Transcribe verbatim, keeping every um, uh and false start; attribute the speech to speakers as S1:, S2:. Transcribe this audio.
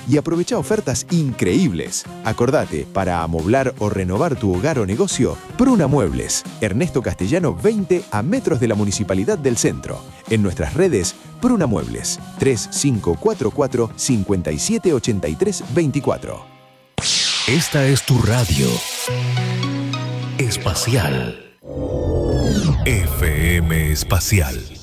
S1: y aprovecha ofertas increíbles. Acordate, para amoblar o renovar tu hogar o negocio, Pruna Muebles. Ernesto Castellano veinte a metros de la Municipalidad del Centro. En nuestras redes, Pruna Muebles, tres cinco cuatro cuatro, cinco siete ocho tres dos cuatro.
S2: Esta es tu radio. Espacial. F M Espacial.